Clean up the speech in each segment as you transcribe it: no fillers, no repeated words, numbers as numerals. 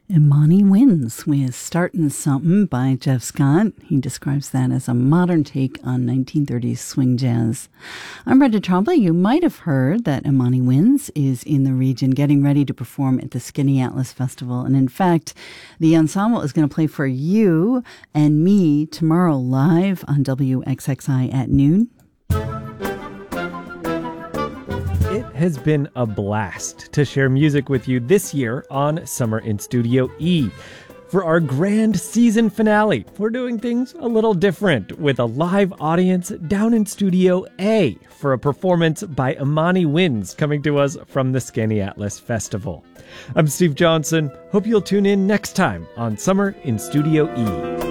Imani Wins with Startin' Something by Jeff Scott. He describes that as a modern take on 1930s swing jazz. I'm Brenda Trombley. You might have heard that Imani Wins is in the region getting ready to perform at the Skinny Atlas Festival. And in fact, the ensemble is going to play for you and me tomorrow live on WXXI at noon. It has been a blast to share music with you this year on Summer in Studio E. For our grand season finale, we're doing things a little different with a live audience down in Studio A for a performance by Imani Wins coming to us from the Skinny Atlas Festival. I'm Steve Johnson. Hope you'll tune in next time on Summer in Studio E.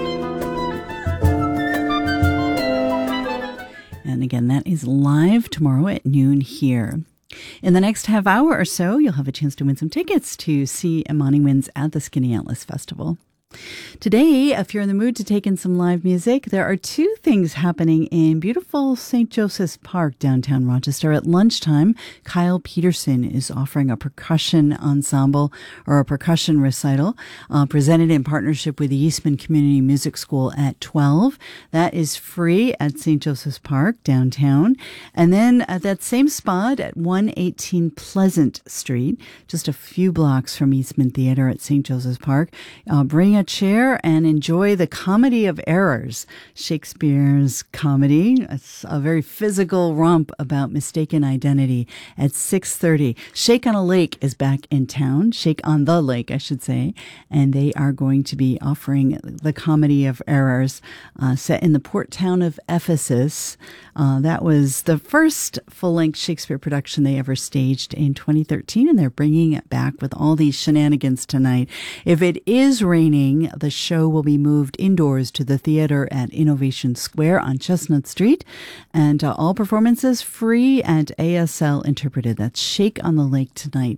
And again, that is live tomorrow at noon here. In the next half hour or so, you'll have a chance to win some tickets to see Imani Wins at the Skinny Atlas Festival. Today, if you're in the mood to take in some live music, there are two things happening in beautiful St. Joseph's Park, downtown Rochester. At lunchtime, Kyle Peterson is offering a percussion ensemble or a percussion recital presented in partnership with the Eastman Community Music School at 12. That is free at St. Joseph's Park, downtown. And then at that same spot at 118 Pleasant Street, just a few blocks from Eastman Theater at St. Joseph's Park, bring a chair and enjoy the Comedy of Errors, Shakespeare's comedy. It's a very physical romp about mistaken identity at 6:30. Shake on a Lake is back in town. Shake on the Lake, I should say. And they are going to be offering the Comedy of Errors set in the port town of Ephesus. That was the first full-length Shakespeare production they ever staged in 2013, and they're bringing it back with all these shenanigans tonight. If it is raining, the show will be moved indoors to the theater at Innovation Square on Chestnut Street, and all performances free and ASL interpreted. That's Shake on the Lake tonight,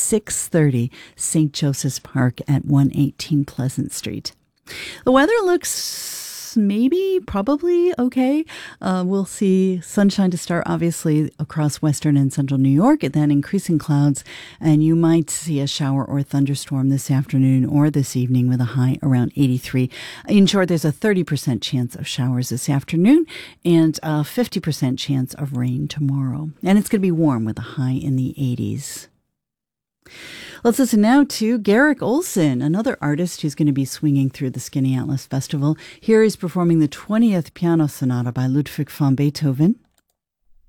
6:30, St. Joseph's Park at 118 Pleasant Street. The weather looks probably okay. We'll see sunshine to start, obviously, across western and central New York, and then increasing clouds, and you might see a shower or thunderstorm this afternoon or this evening with a high around 83. In short, there's a 30% chance of showers this afternoon and a 50% chance of rain tomorrow. And it's going to be warm with a high in the 80s. Let's listen now to Garrick Olson, another artist who's going to be swinging through the Skinny Atlas Festival. Here he's performing the 20th Piano Sonata by Ludwig van Beethoven.